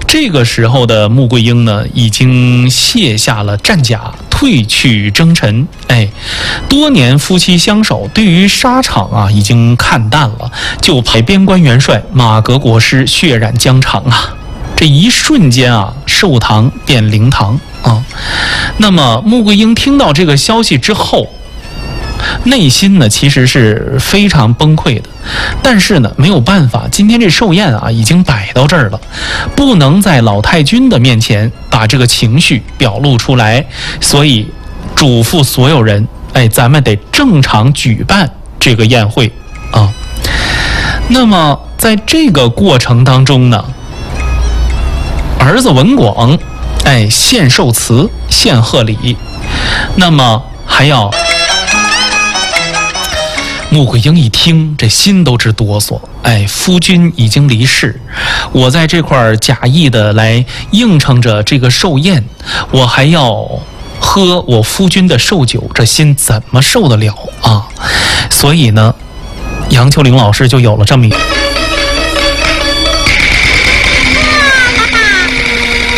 这个时候的穆桂英呢，已经卸下了战甲，退去征尘。多年夫妻相守，对于沙场啊已经看淡了，就派边关元帅马革裹尸，血染疆场啊！这一瞬间啊，寿堂变灵堂啊！那么穆桂英听到这个消息之后，内心呢其实是非常崩溃的，但是呢没有办法，今天这寿宴啊已经摆到这儿了，不能在老太君的面前把这个情绪表露出来，所以嘱咐所有人，咱们得正常举办这个宴会啊。那么在这个过程当中呢，儿子文广献寿词，献贺礼，那么还要穆桂英一听，这心都直哆嗦。夫君已经离世，我在这块假意的来应承着这个寿宴，我还要喝我夫君的寿酒，这心怎么受得了啊？所以呢，杨秋玲老师就有了这么一